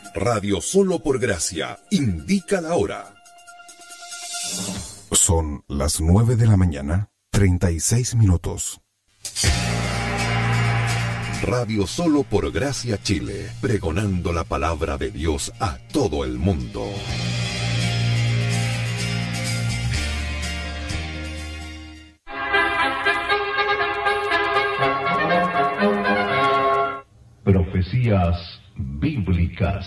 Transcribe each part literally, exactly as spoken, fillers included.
Radio Solo por Gracia indica la hora. Son las nueve de la mañana, treinta y seis minutos. Radio Solo por Gracia Chile, pregonando la palabra de Dios a todo el mundo. Profecías bíblicas.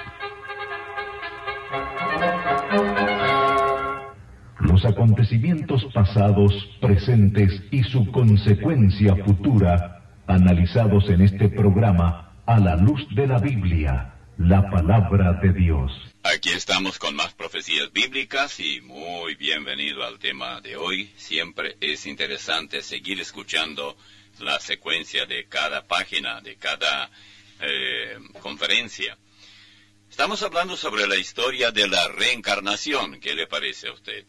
Los acontecimientos pasados, presentes y su consecuencia futura, analizados en este programa a la luz de la Biblia, la palabra de Dios. Aquí estamos con más profecías bíblicas y muy bienvenido al tema de hoy. Siempre es interesante seguir escuchando la secuencia de cada página, de cada eh, conferencia. Estamos hablando sobre la historia de la reencarnación. ¿Qué le parece a usted?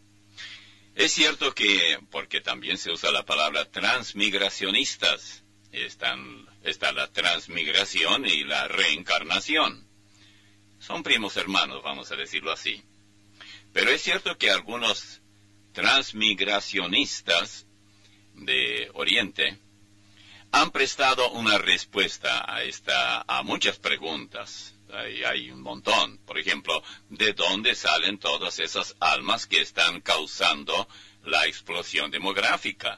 Es cierto que, porque también se usa la palabra transmigracionistas, están, está la transmigración y la reencarnación. Son primos hermanos, vamos a decirlo así. Pero es cierto que algunos transmigracionistas de Oriente han prestado una respuesta a esta a muchas preguntas. Hay, hay un montón. Por ejemplo, ¿de dónde salen todas esas almas que están causando la explosión demográfica?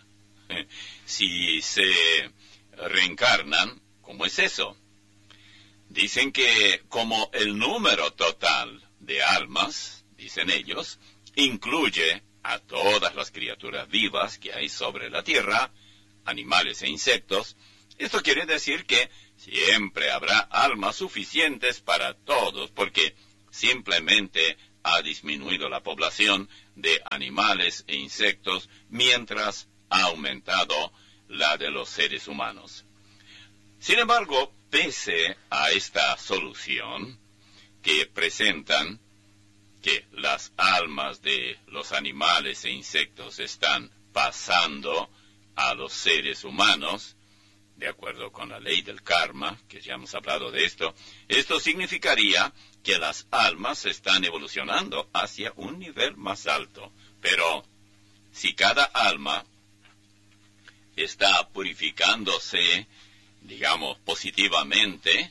Si se reencarnan, ¿cómo es eso? Dicen que como el número total de almas, dicen ellos, incluye a todas las criaturas vivas que hay sobre la tierra, animales e insectos, esto quiere decir que siempre habrá almas suficientes para todos, porque simplemente ha disminuido la población de animales e insectos, mientras ha aumentado la de los seres humanos. Sin embargo, pese a esta solución que presentan, que las almas de los animales e insectos están pasando a los seres humanos, de acuerdo con la ley del karma, que ya hemos hablado de esto, esto significaría que las almas están evolucionando hacia un nivel más alto. Pero si cada alma está purificándose, digamos, positivamente,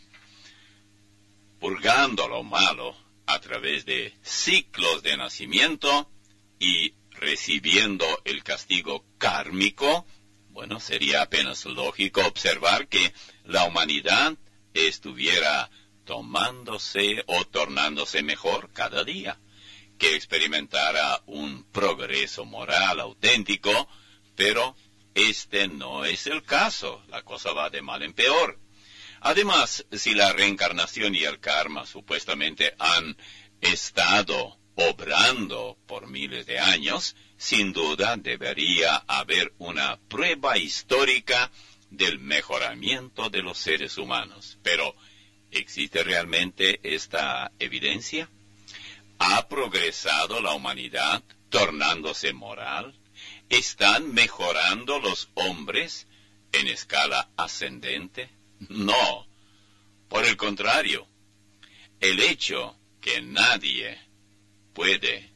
purgando lo malo a través de ciclos de nacimiento y recibiendo el castigo kármico, bueno, sería apenas lógico observar que la humanidad estuviera tomándose o tornándose mejor cada día, que experimentara un progreso moral auténtico, pero este no es el caso. La cosa va de mal en peor. Además, si la reencarnación y el karma supuestamente han estado obrando por miles de años, sin duda debería haber una prueba histórica del mejoramiento de los seres humanos. Pero, ¿existe realmente esta evidencia? ¿Ha progresado la humanidad tornándose moral? ¿Están mejorando los hombres en escala ascendente? No. Por el contrario, el hecho que nadie puede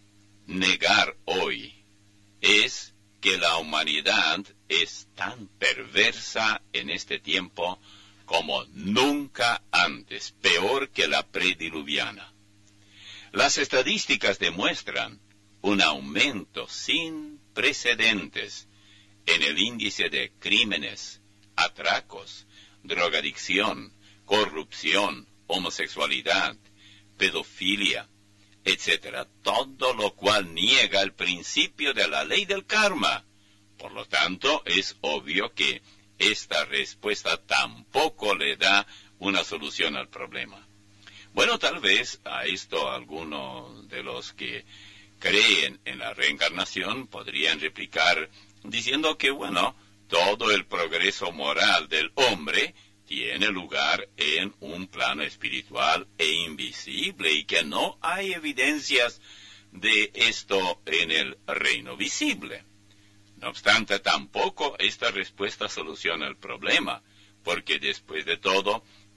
negar hoy es que la humanidad es tan perversa en este tiempo como nunca antes, peor que la prediluviana. Las estadísticas demuestran un aumento sin precedentes en el índice de crímenes, atracos, drogadicción, corrupción, homosexualidad, pedofilia, etcétera, todo lo cual niega el principio de la ley del karma. Por lo tanto, es obvio que esta respuesta tampoco le da una solución al problema. Bueno, tal vez a esto algunos de los que creen en la reencarnación podrían replicar diciendo que, bueno, todo el progreso moral del hombre tiene lugar en un plano espiritual e invisible y que no hay evidencias de esto en el reino visible. No obstante, tampoco esta respuesta soluciona el problema, porque después de todo,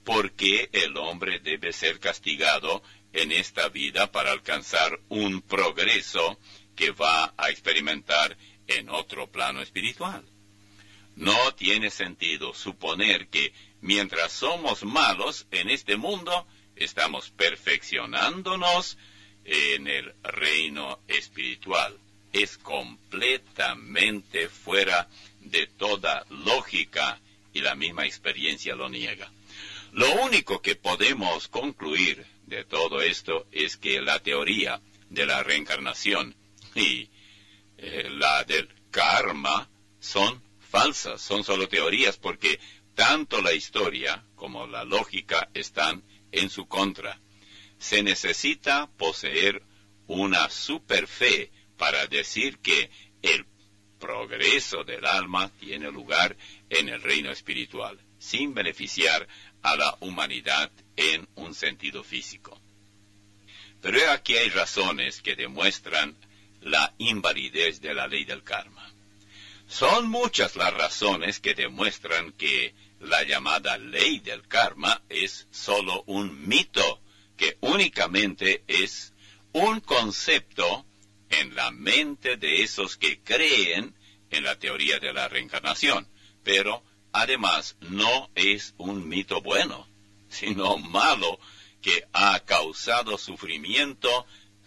por qué el hombre debe ser castigado en esta vida para alcanzar un progreso que va a experimentar en otro plano espiritual. No tiene sentido suponer que mientras somos malos en este mundo, estamos perfeccionándonos en el reino espiritual. Es completamente fuera de toda lógica y la misma experiencia lo niega. Lo único que podemos concluir de todo esto es que la teoría de la reencarnación y eh, la del karma son falsas, son solo teorías, porque tanto la historia como la lógica están en su contra. Se necesita poseer una superfe para decir que el progreso del alma tiene lugar en el reino espiritual, sin beneficiar a la humanidad en un sentido físico. Pero aquí hay razones que demuestran la invalidez de la ley del karma. Son muchas las razones que demuestran que la llamada ley del karma es solo un mito, que únicamente es un concepto en la mente de esos que creen en la teoría de la reencarnación, pero además no es un mito bueno, sino malo, que ha causado sufrimiento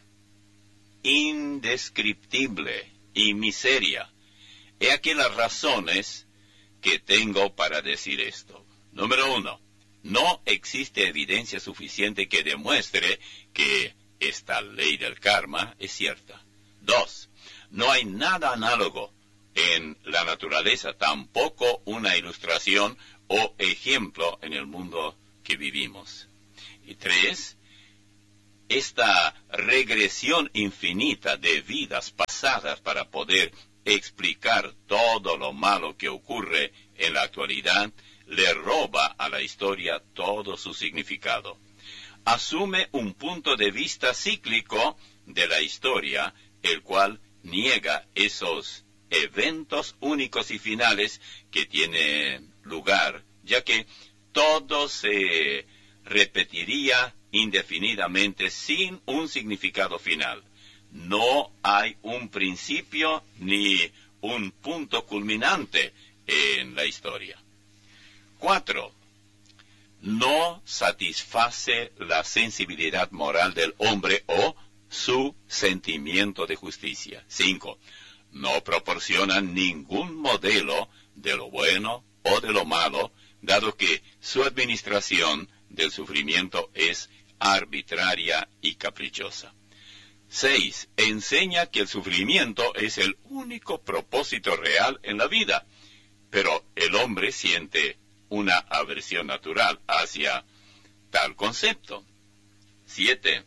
indescriptible y miseria. He aquí las razones que tengo para decir esto. Número uno, no existe evidencia suficiente que demuestre que esta ley del karma es cierta. Dos, no hay nada análogo en la naturaleza, tampoco una ilustración o ejemplo en el mundo que vivimos. Y tres, esta regresión infinita de vidas pasadas para poder explicar todo lo malo que ocurre en la actualidad le roba a la historia todo su significado. Asume un punto de vista cíclico de la historia, el cual niega esos eventos únicos y finales que tienen lugar, ya que todo se repetiría indefinidamente sin un significado final. No hay un principio ni un punto culminante en la historia. Cuatro, no satisface la sensibilidad moral del hombre o su sentimiento de justicia. Cinco, no proporciona ningún modelo de lo bueno o de lo malo, dado que su administración del sufrimiento es arbitraria y caprichosa. Seis, enseña que el sufrimiento es el único propósito real en la vida, pero el hombre siente una aversión natural hacia tal concepto. Siete,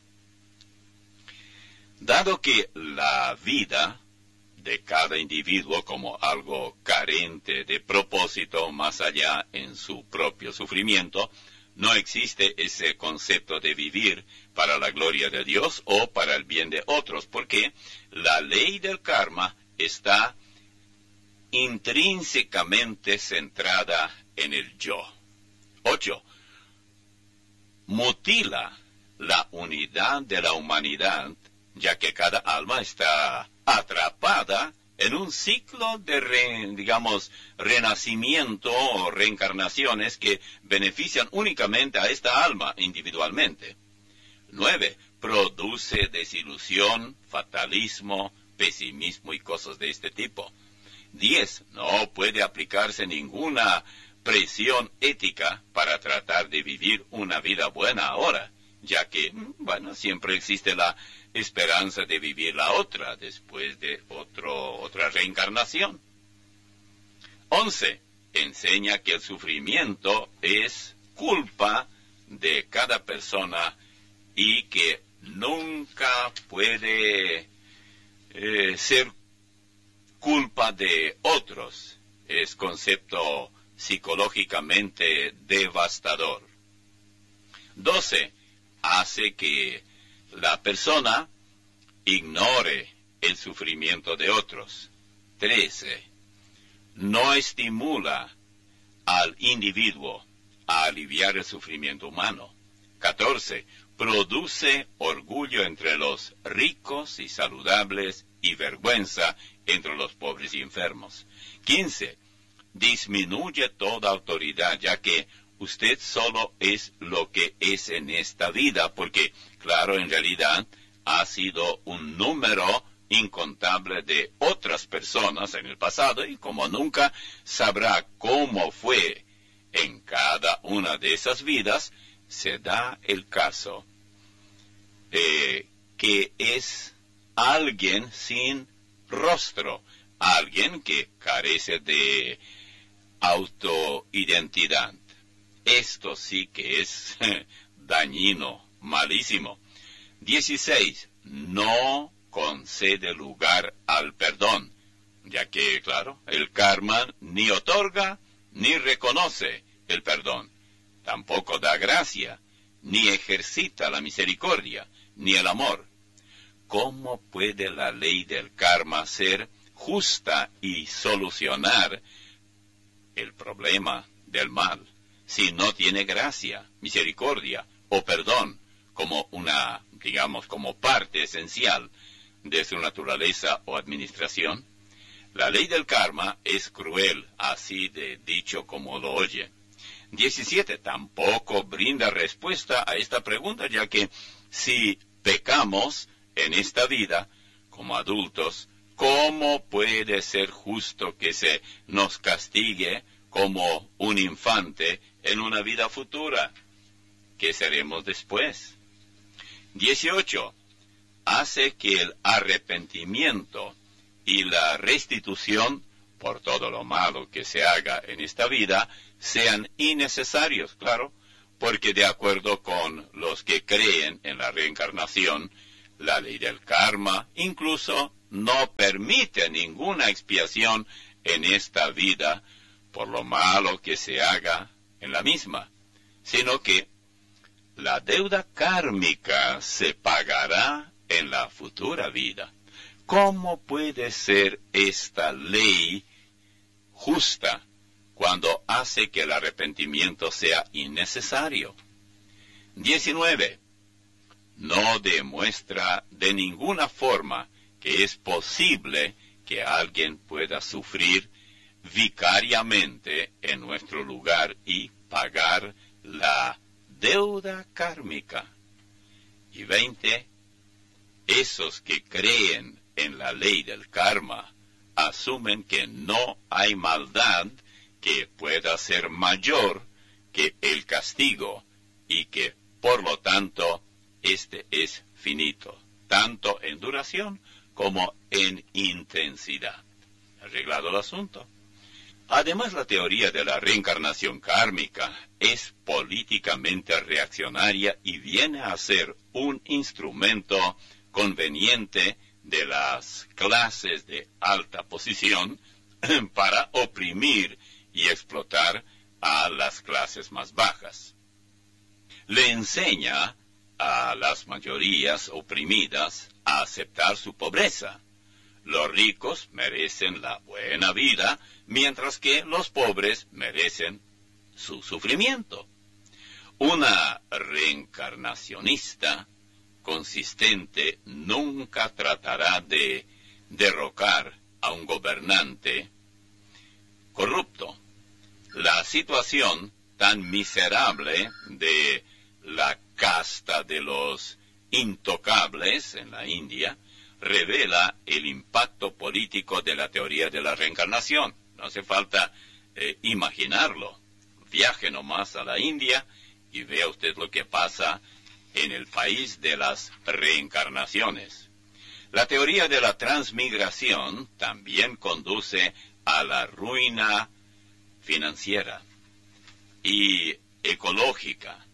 dado que la vida de cada individuo como algo carente de propósito más allá en su propio sufrimiento, no existe ese concepto de vivir para la gloria de Dios o para el bien de otros, porque la ley del karma está intrínsecamente centrada en el yo. Ocho, mutila la unidad de la humanidad, ya que cada alma está atrapada en un ciclo de, re, digamos, renacimiento o reencarnaciones que benefician únicamente a esta alma individualmente. Nueve, produce desilusión, fatalismo, pesimismo y cosas de este tipo. Diez, no puede aplicarse ninguna presión ética para tratar de vivir una vida buena ahora, ya que, bueno, siempre existe la esperanza de vivir la otra después de otro, otra reencarnación. Once, enseña que el sufrimiento es culpa de cada persona y que nunca puede eh, ser culpa de otros. Es concepto psicológicamente devastador. Doce, hace que la persona ignore el sufrimiento de otros. Trece, no estimula al individuo a aliviar el sufrimiento humano. catorce. Produce orgullo entre los ricos y saludables y vergüenza entre los pobres y enfermos. quince. Disminuye toda autoridad, ya que usted solo es lo que es en esta vida, porque, claro, en realidad ha sido un número incontable de otras personas en el pasado, y como nunca sabrá cómo fue en cada una de esas vidas, se da el caso eh, que es alguien sin rostro, alguien que carece de autoidentidad. Esto sí que es dañino, malísimo. dieciséis. No concede lugar al perdón, ya que, claro, el karma ni otorga ni reconoce el perdón. Tampoco da gracia, ni ejercita la misericordia, ni el amor. ¿Cómo puede la ley del karma ser justa y solucionar el problema del mal si no tiene gracia, misericordia o perdón como una, digamos, como parte esencial de su naturaleza o administración? La ley del karma es cruel, así de dicho como lo oye. diecisiete. Tampoco brinda respuesta a esta pregunta, ya que si pecamos en esta vida, como adultos, ¿cómo puede ser justo que se nos castigue como un infante en una vida futura? ¿Qué seremos después? dieciocho. Hace que el arrepentimiento y la restitución por todo lo malo que se haga en esta vida sean innecesarios, claro, porque de acuerdo con los que creen en la reencarnación, la ley del karma incluso no permite ninguna expiación en esta vida por lo malo que se haga en la misma, sino que la deuda kármica se pagará en la futura vida. ¿Cómo puede ser esta ley justa cuando hace que el arrepentimiento sea innecesario? diecinueve. No demuestra de ninguna forma que es posible que alguien pueda sufrir vicariamente en nuestro lugar y pagar la deuda kármica. Y veinte. Esos que creen en la ley del karma asumen que no hay maldad que pueda ser mayor que el castigo y que, por lo tanto, este es finito, tanto en duración como en intensidad. Arreglado el asunto. Además, la teoría de la reencarnación kármica es políticamente reaccionaria y viene a ser un instrumento conveniente de las clases de alta posición para oprimir y explotar a las clases más bajas. Le enseña a las mayorías oprimidas a aceptar su pobreza. Los ricos merecen la buena vida, mientras que los pobres merecen su sufrimiento. Una reencarnacionista consistente nunca tratará de derrocar a un gobernante corrupto. La situación tan miserable de la casta de los intocables en la India revela el impacto político de la teoría de la reencarnación. No hace falta eh, imaginarlo. Viaje nomás a la India y vea usted lo que pasa en el país de las reencarnaciones. La teoría de la transmigración también conduce a la ruina financiera y ecológica,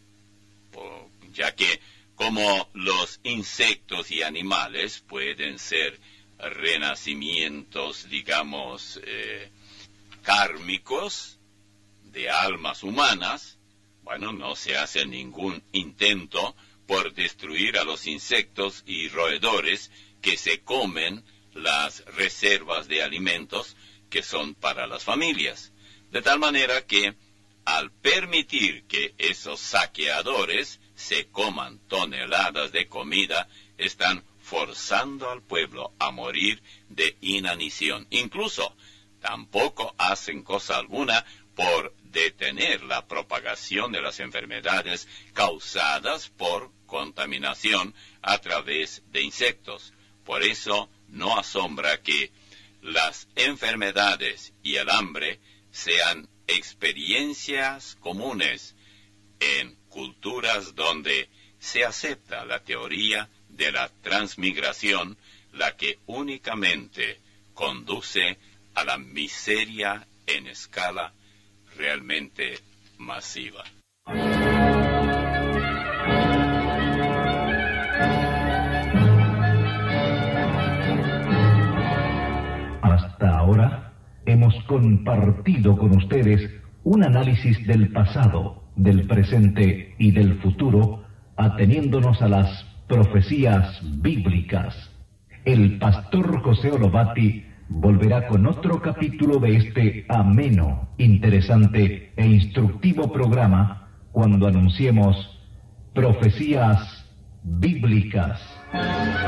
ya que como los insectos y animales pueden ser renacimientos, digamos, eh, kármicos de almas humanas, bueno, no se hace ningún intento por destruir a los insectos y roedores que se comen las reservas de alimentos que son para las familias. De tal manera que al permitir que esos saqueadores se coman toneladas de comida, están forzando al pueblo a morir de inanición. Incluso tampoco hacen cosa alguna por detener la propagación de las enfermedades causadas por contaminación a través de insectos. Por eso no asombra que las enfermedades y el hambre sean experiencias comunes en culturas donde se acepta la teoría de la transmigración, la que únicamente conduce a la miseria en escala realmente masiva. Hasta ahora hemos compartido con ustedes un análisis del pasado, del presente y del futuro, ateniéndonos a las profecías bíblicas. El pastor José Olobati volverá con otro capítulo de este ameno, interesante e instructivo programa cuando anunciemos Profecías Bíblicas.